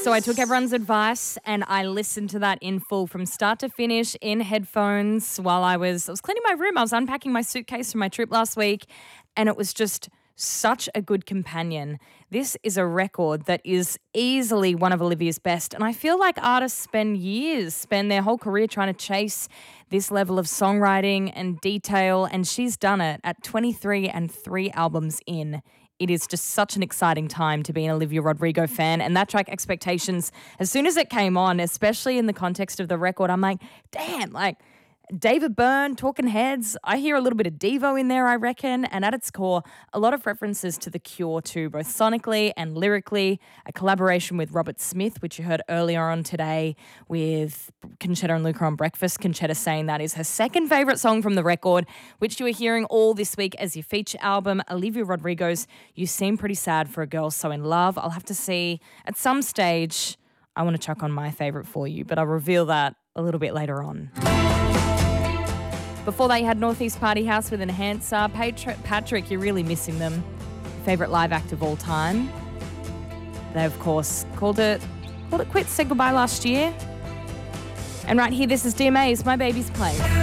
So I took everyone's advice and I listened to that in full from start to finish in headphones while I was cleaning my room. I was unpacking my suitcase from my trip last week, and it was just such a good companion. This is a record that is easily one of Olivia's best, and I feel like artists spend their whole career trying to chase this level of songwriting and detail, and she's done it at 23 and 3 albums in. It is just such an exciting time to be an Olivia Rodrigo fan. And that track, Expectations, as soon as it came on, especially in the context of the record, I'm like, damn, like David Byrne, Talking Heads. I hear a little bit of Devo in there, I reckon. And at its core, a lot of references to The Cure too, both sonically and lyrically. A collaboration with Robert Smith, which you heard earlier on today with Conchetta and Luca on Breakfast. Conchetta saying that is her second favourite song from the record, which you are hearing all this week as your feature album. Olivia Rodrigo's You Seem Pretty Sad for a Girl So in Love. I'll have to see at some stage. I want to chuck on my favourite for you, but I'll reveal that a little bit later on. Before that, you had Northeast Party House with Enhancer. Patrick, you're really missing them. Favourite live act of all time. They, of course, called it quits, said goodbye last year. And right here, this is DMA's My Baby's Place.